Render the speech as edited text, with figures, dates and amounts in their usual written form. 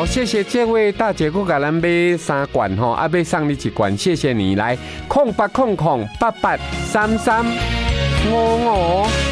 好，谢谢这位大姐，我给咱买3罐吼，啊，买送你1罐，谢谢你来，0800883355。